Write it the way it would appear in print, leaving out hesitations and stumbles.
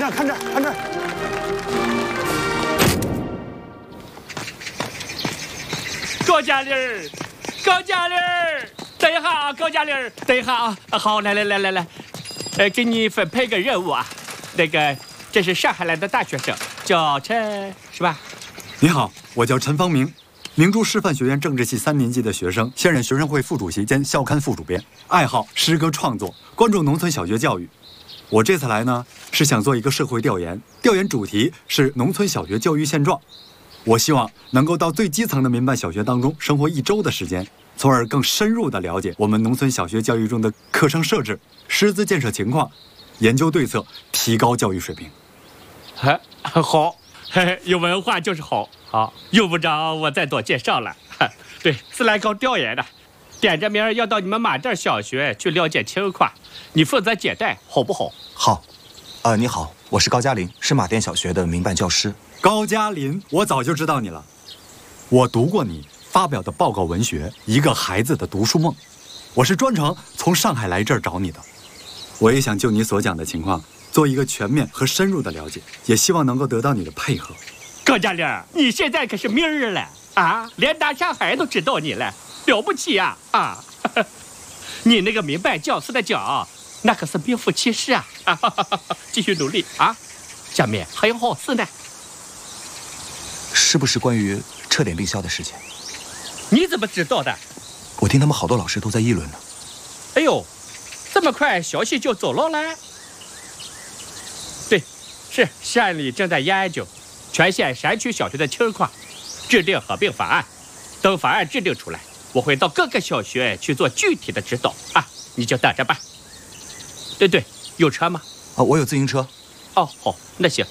这儿，看这儿，看这儿。 高嘉玲儿，高嘉玲儿，等一下啊，高嘉玲儿，等一下啊。好，来，给你分配个任务啊。那个，这是上海来的大学生，叫陈，是吧？ 你好，我叫陈方明，明珠师范学院政治系3年级的学生，现任学生会副主席兼校刊副主编，爱好诗歌创作，关注农村小学教育。我这次来呢，是想做一个社会调研，调研主题是农村小学教育现状。我希望能够到最基层的民办小学当中生活1周的时间，从而更深入地了解我们农村小学教育中的课程设置、师资建设情况，研究对策，提高教育水平。 好，有文化就是好。好，用不着我再多介绍了。对，是来搞调研的，点着名要到你们马甸小学去了解情况，你负责接待，好不好？ 好。你好，我是高嘉林，是马甸小学的民办教师。 高嘉林，我早就知道你了，我读过你发表的报告文学《一个孩子的读书梦》，我是专程从上海来这儿找你的。我也想就你所讲的情况做一个全面和深入的了解，也希望能够得到你的配合。 高嘉玲，你现在可是名人了啊，连大上海都知道你了，了不起呀！啊，你那个民办教师的奖，那可是名副其实啊！继续努力啊，下面还有好事呢。 是不是关于撤点并校的事情？ 你怎么知道的？ 我听他们好多老师都在议论呢。 哎呦，这么快消息就走漏了？对，是县里正在研究全县山区小学的情况，制定合并方案。等方案制定出来，我会到各个小学去做具体的指导啊，你就等着吧。对，有车吗？ 我有自行车。 哦，好，那行。